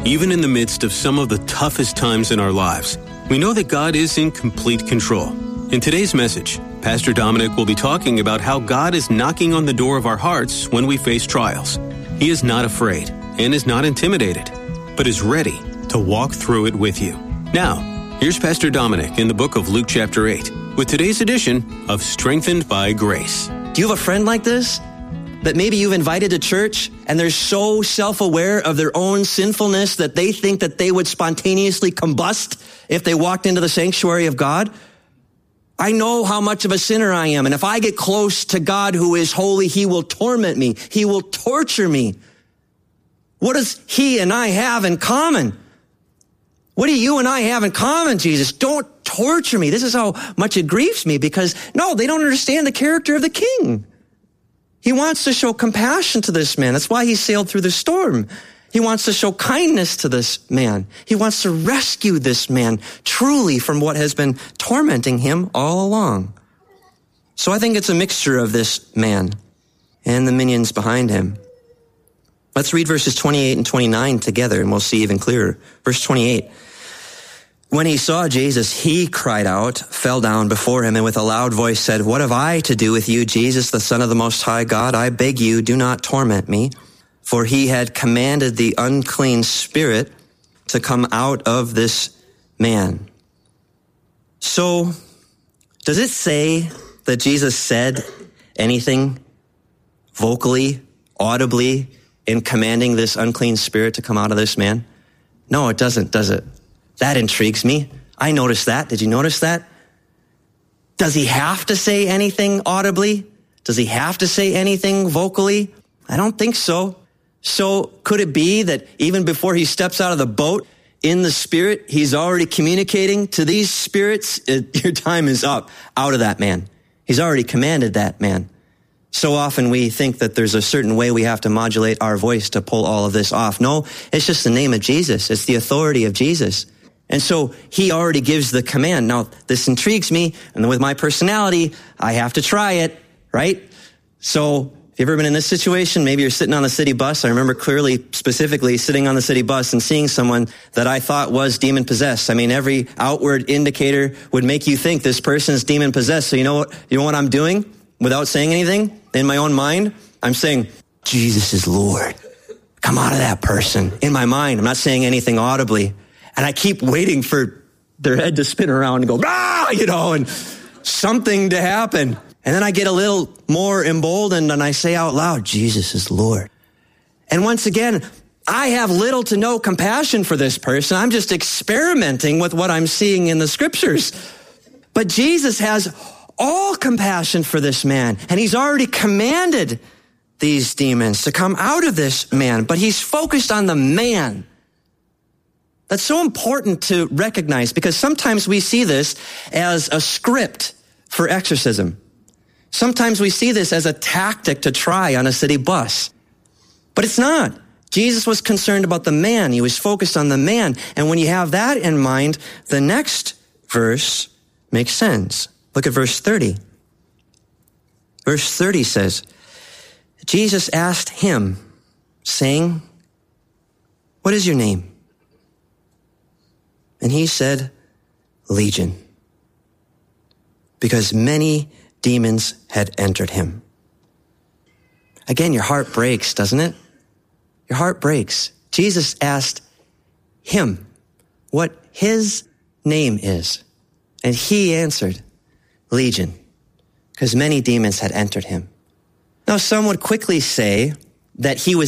Even in the midst of some of the toughest times in our lives, we know that God is in complete control. In today's message, Pastor Dominic will be talking about how God is knocking on the door of our hearts when we face trials. He is not afraid and is not intimidated, but is ready to walk through it with you. Now, here's Pastor Dominic in the book of Luke chapter 8 with today's edition of Strengthened by Grace. Do you have a friend like this that maybe you've invited to church and they're so self-aware of their own sinfulness that they think that they would spontaneously combust if they walked into the sanctuary of God? I know how much of a sinner I am, and if I get close to God who is holy, he will torment me. He will torture me. What does he and I have in common? What do you and I have in common, Jesus? Don't torture me. This is how much it grieves me because, no, they don't understand the character of the king. He wants to show compassion to this man. That's why he sailed through the storm. He wants to show kindness to this man. He wants to rescue this man truly from what has been tormenting him all along. So I think it's a mixture of this man and the minions behind him. Let's read verses 28 and 29 together and we'll see even clearer. Verse 28. When he saw Jesus, he cried out, fell down before him, and with a loud voice said, "What have I to do with you, Jesus, the Son of the Most High God? I beg you, do not torment me." For he had commanded the unclean spirit to come out of this man. So, does it say that Jesus said anything vocally, audibly, in commanding this unclean spirit to come out of this man? No, it doesn't, does it? That intrigues me. I noticed that. Did you notice that? Does he have to say anything audibly? Does he have to say anything vocally? I don't think so. So could it be that even before he steps out of the boat in the spirit, he's already communicating to these spirits, your time is up, out of that man. He's already commanded that man. So often we think that there's a certain way we have to modulate our voice to pull all of this off. No, it's just the name of Jesus. It's the authority of Jesus. And so he already gives the command. Now, this intrigues me, and with my personality, I have to try it, right? So if you've ever been in this situation, maybe you're sitting on the city bus. I remember clearly, specifically, sitting on the city bus and seeing someone that I thought was demon-possessed. I mean, every outward indicator would make you think this person is demon-possessed. So you know what I'm doing? Without saying anything, in my own mind, I'm saying, "Jesus is Lord. Come out of that person." In my mind, I'm not saying anything audibly. And I keep waiting for their head to spin around and go, and something to happen. And then I get a little more emboldened and I say out loud, "Jesus is Lord." And once again, I have little to no compassion for this person. I'm just experimenting with what I'm seeing in the scriptures. But Jesus has all compassion for this man. And he's already commanded these demons to come out of this man. But he's focused on the man. That's so important to recognize because sometimes we see this as a script for exorcism. Sometimes we see this as a tactic to try on a city bus. But it's not. Jesus was concerned about the man. He was focused on the man. And when you have that in mind, the next verse makes sense. Look at verse 30. Verse 30 says, Jesus asked him, saying, "What is your name?" And he said, "Legion," because many demons had entered him. Again, your heart breaks, doesn't it? Your heart breaks. Jesus asked him what his name is. And he answered, "Legion," because many demons had entered him. Now, some would quickly say that he was